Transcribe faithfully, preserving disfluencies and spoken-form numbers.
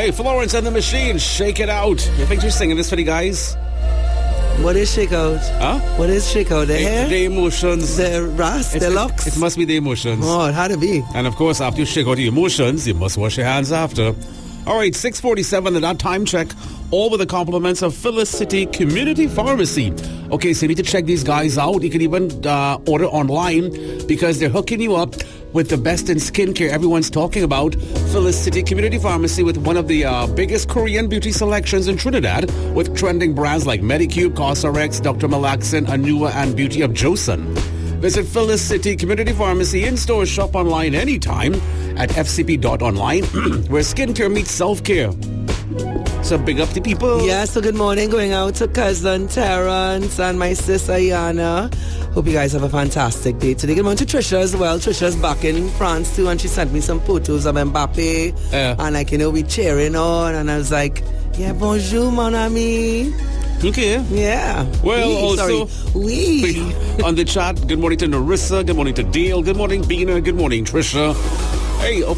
Hey, Florence and the Machine, Shake It Out. You think you're singing this for the guys? What is shake out? Huh? What is shake out? The The, hair? the emotions. The ras? It's- The it- locks? It, must be the emotions. Oh, it had to be. And of course, after you shake out the emotions, you must wash your hands after. All right, six forty-seven at that time check, all with the compliments of Phyllis City Community Pharmacy. Okay, so you need to check these guys out. You can even uh, order online because they're hooking you up with the best in skincare everyone's talking about. Phyllis City Community Pharmacy with one of the uh, biggest Korean beauty selections in Trinidad with trending brands like Medicube, Cosrx, Doctor Malaxin, Anua, and Beauty of Joseon. Visit Phyllis City Community Pharmacy in-store, shop online anytime at f c p dot online where skincare meets self-care. So big up to people. Yeah, so good morning. Going out to cousin Terrence and my sister Ayana. Hope you guys have a fantastic day today. Good morning to Trisha as well. Trisha's back in France too, and she sent me some photos of Mbappe. Yeah. And like, you know, we cheering on, and I was like, yeah, bonjour, mon ami. Okay. Yeah. Well, oui, also, sorry. Oui. on the chat, good morning to Narissa, good morning to Dale, good morning, Bina, good morning, Trisha. Hey,